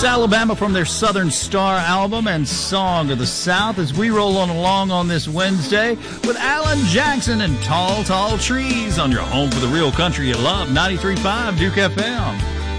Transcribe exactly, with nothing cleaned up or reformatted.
Alabama from their Southern Star album and Song of the South as we roll on along on this Wednesday with Alan Jackson and Tall, Tall Trees on your home for the real country you love, ninety-three point five Duke F M.